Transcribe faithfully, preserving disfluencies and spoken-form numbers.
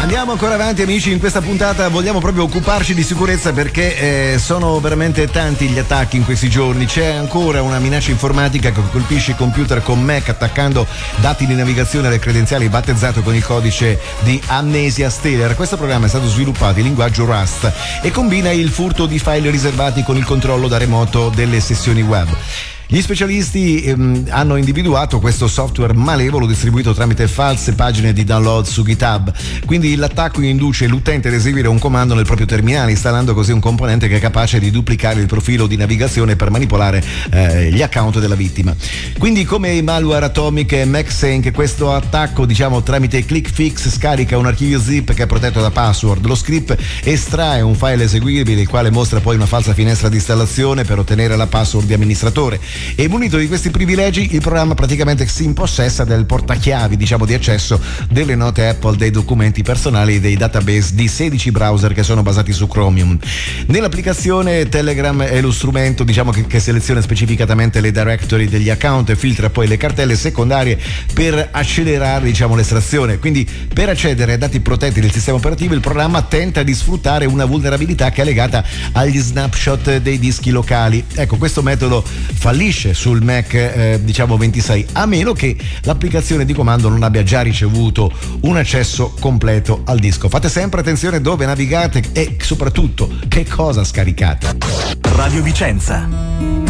Andiamo ancora avanti, amici. In questa puntata vogliamo proprio occuparci di sicurezza perché eh, sono veramente tanti gli attacchi in questi giorni. C'è ancora una minaccia informatica che colpisce i computer con Mac attaccando dati di navigazione alle credenziali battezzato con il codice di Amnesia Stellar. Questo programma è stato sviluppato in linguaggio Rust e combina il furto di file riservati con il controllo da remoto delle sessioni web. Gli specialisti ehm, hanno individuato questo software malevolo distribuito tramite false pagine di download su GitHub. Quindi l'attacco induce l'utente ad eseguire un comando nel proprio terminale, installando così un componente che è capace di duplicare il profilo di navigazione per manipolare eh, gli account della vittima. Quindi, come i malware Atomic e MacSync, questo attacco, diciamo tramite ClickFix, scarica un archivio zip che è protetto da password. Lo script estrae un file eseguibile, il quale mostra poi una falsa finestra di installazione per ottenere la password di amministratore. E munito di questi privilegi, il programma praticamente si impossessa del portachiavi, diciamo, di accesso delle note Apple, dei documenti personali e dei database di sedici browser che sono basati su Chromium. Nell'applicazione Telegram è lo strumento, diciamo, che, che seleziona specificatamente le directory degli account e filtra poi le cartelle secondarie per accelerare, diciamo, l'estrazione. Quindi, per accedere ai dati protetti del sistema operativo, il programma tenta di sfruttare una vulnerabilità che è legata agli snapshot dei dischi locali. Ecco, questo metodo fallisce sul Mac eh, diciamo ventisei, a meno che l'applicazione di comando non abbia già ricevuto un accesso completo al disco. Fate sempre attenzione dove navigate e soprattutto che cosa scaricate. Radio Vicenza.